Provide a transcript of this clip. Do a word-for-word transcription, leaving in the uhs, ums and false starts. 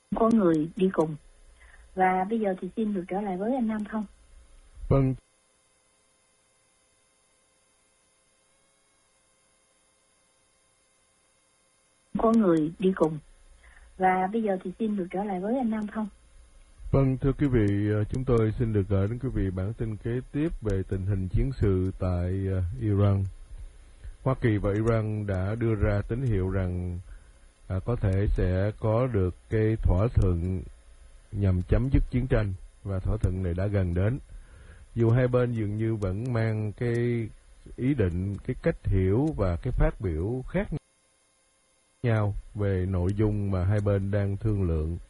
có người đi cùng. Và bây giờ thì xin được trở lại với anh Nam Thông. Vâng. Có người đi cùng. Và bây giờ thì xin được trở lại với anh Nam Thông. Vâng, thưa quý vị, chúng tôi xin được gửi đến quý vị bản tin kế tiếp về tình hình chiến sự tại Iran. Hoa Kỳ và Iran đã đưa ra tín hiệu rằng à, có thể sẽ có được cái thỏa thuận nhằm chấm dứt chiến tranh, và thỏa thuận này đã gần đến. Dù hai bên dường như vẫn mang cái ý định, cái cách hiểu và cái phát biểu khác nhau về nội dung mà hai bên đang thương lượng.